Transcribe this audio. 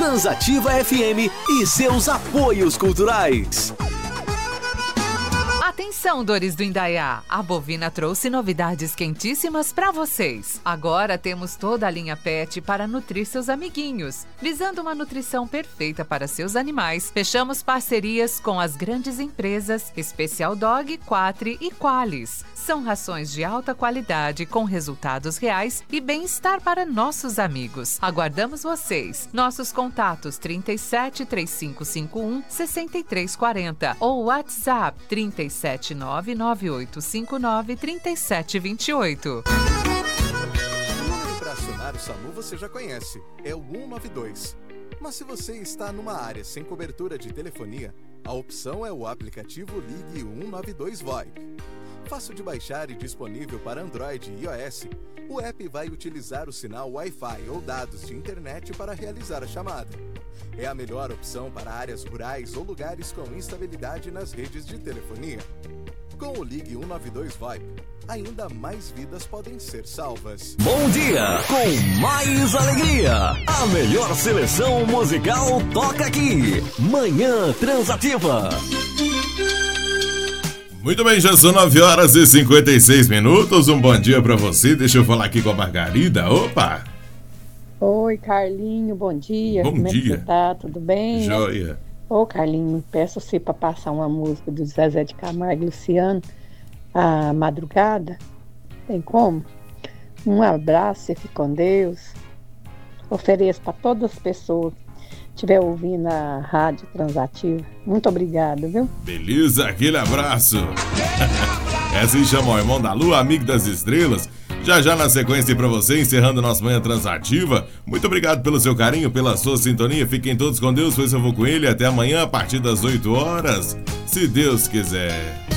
Transativa FM e seus apoios culturais. Atenção, dores do Indaiá! A Bovina trouxe novidades quentíssimas para vocês. Agora temos toda a linha PET para nutrir seus amiguinhos. Visando uma nutrição perfeita para seus animais, fechamos parcerias com as grandes empresas Special Dog, Quatri e Qualis. São rações de alta qualidade com resultados reais e bem-estar para nossos amigos. Aguardamos vocês. Nossos contatos 37 3551 6340 ou WhatsApp 37998593728. O número para acionar o SAMU você já conhece, é o 192. Mas se você está numa área sem cobertura de telefonia, a opção é o aplicativo Ligue 192 VoIP. Fácil de baixar e disponível para Android e iOS, o app vai utilizar o sinal Wi-Fi ou dados de internet para realizar a chamada. É a melhor opção para áreas rurais ou lugares com instabilidade nas redes de telefonia. Com o Ligue 192 VoIP, ainda mais vidas podem ser salvas. Bom dia, com mais alegria. A melhor seleção musical toca aqui. Manhã Transativa. Muito bem, já são 9h56. Um bom dia pra você. Deixa eu falar aqui com a Margarida. Opa! Oi, Carlinho, bom dia. Bom Como dia. É que você tá? Tudo bem? Joia. Ô, Carlinho, peço você para passar uma música do Zezé de Camargo e Luciano, A Madrugada. Tem como? Um abraço, você fica com Deus. Ofereço para todas as pessoas que estiver ouvindo a Rádio Transativa. Muito obrigada, viu? Beleza, aquele abraço. Essa aí chama o Irmão da Lua, amigo das estrelas. Já na sequência pra você, encerrando nossa manhã transativa. Muito obrigado pelo seu carinho, pela sua sintonia. Fiquem todos com Deus, pois eu vou com ele. Até amanhã, a partir das 8 horas, se Deus quiser.